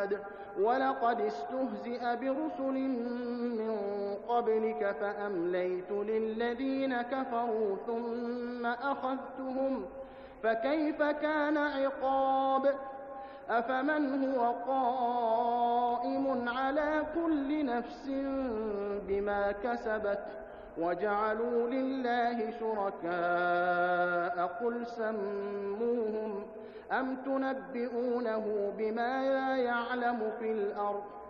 العباد ولقد استهزئ برسل من قبلك فأمليت للذين كفروا ثم أخذتهم فكيف كان عقاب أفمن هو قائم على كل نفس بما كسبت وجعلوا لله شركاء قل سموهم أم تنبئونه بما لا يعلم في الأرض